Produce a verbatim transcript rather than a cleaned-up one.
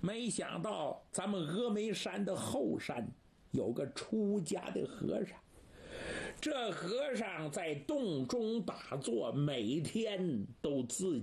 没想到咱们峨眉山的后山有个出家的和尚，这和尚在洞中打坐，每天都自